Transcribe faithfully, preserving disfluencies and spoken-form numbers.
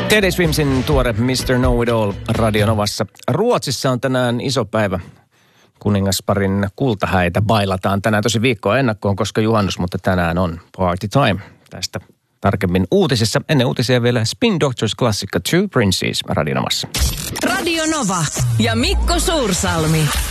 Teddy Swimsin tuore mister Know-It-All Radio Novassa. Ruotsissa on tänään iso päivä. Kuningasparin kultahäitä bailataan tänään tosi viikkoa ennakkoon, koska juhannus, mutta tänään on party time. Tästä tarkemmin uutisissa. Ennen uutisia vielä Spin Doctors klassikko Two Princes Radio Novassa. Radio Nova ja Mikko Suursalmi.